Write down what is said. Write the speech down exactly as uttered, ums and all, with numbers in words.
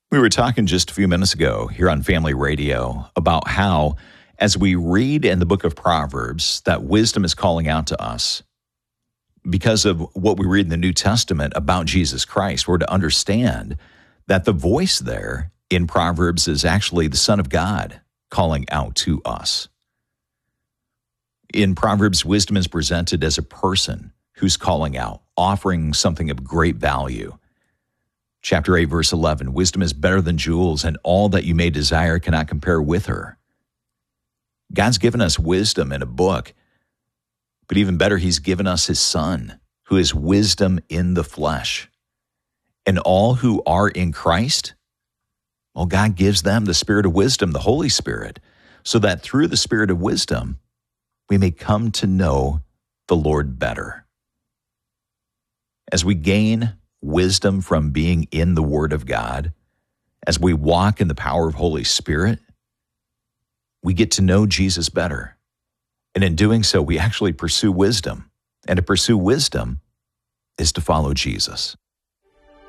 We were talking just a few minutes ago here on Family Radio about how, as we read in the book of Proverbs, that wisdom is calling out to us because of what we read in the New Testament about Jesus Christ. We're to understand that the voice there in Proverbs is actually the Son of God calling out to us. In Proverbs, wisdom is presented as a person who's calling out, offering something of great value. Chapter eight, verse eleven, wisdom is better than jewels, and all that you may desire cannot compare with her. God's given us wisdom in a book, but even better, he's given us his Son, who is wisdom in the flesh. And all who are in Christ, well, God gives them the Spirit of wisdom, the Holy Spirit, so that through the Spirit of wisdom, we may come to know the Lord better. As we gain wisdom from being in the Word of God, as we walk in the power of Holy Spirit, we get to know Jesus better. And in doing so, we actually pursue wisdom. And to pursue wisdom is to follow Jesus.